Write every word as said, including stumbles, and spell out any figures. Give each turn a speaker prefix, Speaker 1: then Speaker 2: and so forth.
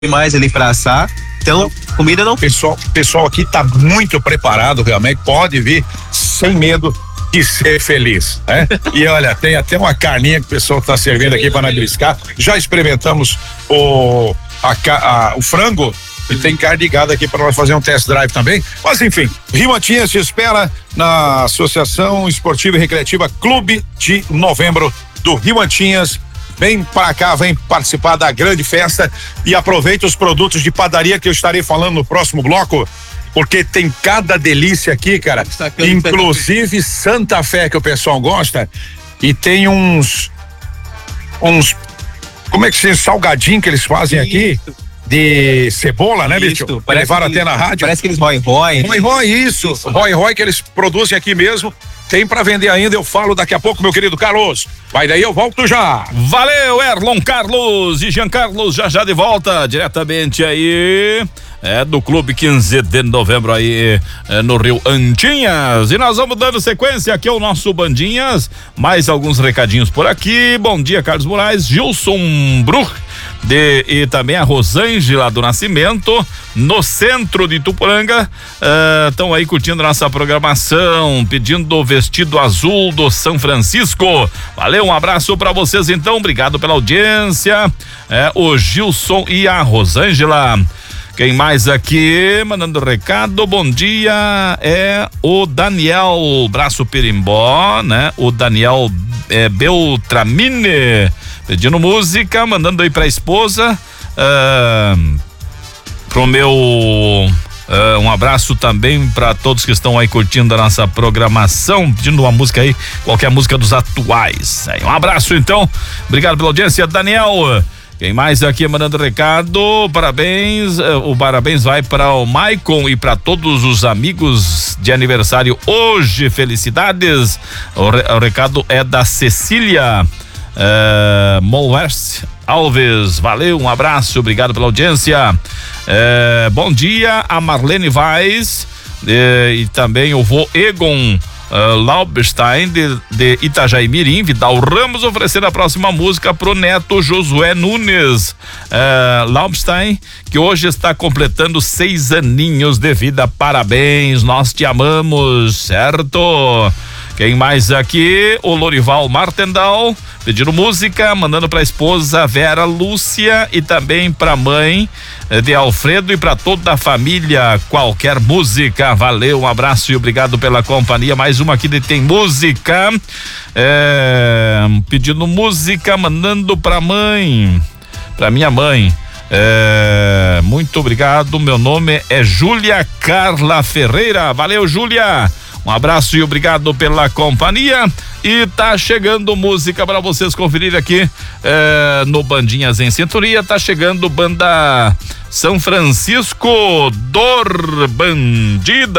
Speaker 1: mais ali pra assar. Então, comida não.
Speaker 2: Pessoal, pessoal aqui tá muito preparado, realmente. Pode vir sem medo de ser feliz, né? E olha, tem até uma carninha que o pessoal tá servindo aqui para nabiscar. Já experimentamos o, a, a, o frango. E tem carne de gado aqui para nós fazer um test drive também. Mas enfim, Rimantinhas te espera na Associação Esportiva e Recreativa Clube de Novembro do Rimantinhas. Vem para cá, vem participar da grande festa e aproveita os produtos de padaria que eu estarei falando no próximo bloco, porque tem cada delícia aqui, cara. Inclusive Santa Fé, que o pessoal gosta, e tem uns uns como é que se salgadinho que eles fazem aqui? De cebola, né, bicho? Levaram até na rádio.
Speaker 1: Parece que eles roem, roem.
Speaker 2: Roem, roem, isso. Roem, roem, que eles produzem aqui mesmo. Tem pra vender ainda, eu falo daqui a pouco, meu querido Carlos. Vai daí, eu volto já.
Speaker 3: Valeu, Erlon Carlos e Jean Carlos, já já de volta, diretamente aí, é do Clube quinze de Novembro aí, é, no Rio Antinhas. E nós vamos dando sequência aqui ao nosso Bandinhas, mais alguns recadinhos por aqui. Bom dia, Carlos Moraes, Gilson Bruch, de, e também a Rosângela do Nascimento, no centro de Ituporanga, estão uh, aí curtindo nossa programação, pedindo o vestido azul do São Francisco. Valeu, um abraço para vocês então, obrigado pela audiência, é, o Gilson e a Rosângela. Quem mais aqui mandando recado? Bom dia, é o Daniel Braço Perimbó, né? O Daniel é, Beltramine, pedindo música, mandando aí pra esposa, uh, pro meu uh, um abraço também para todos que estão aí curtindo a nossa programação, pedindo uma música aí, qualquer música dos atuais. Aí, um abraço então, obrigado pela audiência, Daniel. Quem mais aqui mandando recado? Parabéns, o parabéns vai para o Maicon e para todos os amigos de aniversário hoje, felicidades. O, re, o recado é da Cecília uh, Molvers Alves, valeu, um abraço, obrigado pela audiência. Uh, bom dia a Marlene Vaz uh, e também o vô Egon Uh, Laubstein de, de Itajaí Mirim, Vidal Ramos oferecendo a próxima música pro neto Josué Nunes uh, Laubstein, que hoje está completando seis aninhos de vida. Parabéns, nós te amamos, certo? Quem mais aqui? O Lorival Martendal pedindo música, mandando pra esposa Vera Lúcia e também pra mãe de Alfredo e pra toda a família, qualquer música. Valeu, um abraço e obrigado pela companhia. Mais uma aqui de Tem Música, é, pedindo música, mandando pra mãe, pra minha mãe. É, muito obrigado, meu nome é Júlia Carla Ferreira. Valeu, Júlia. Um abraço e obrigado pela companhia. E tá chegando música para vocês conferir aqui eh, no Bandinhas em Cinturia. Tá chegando banda São Francisco Dor Bandida.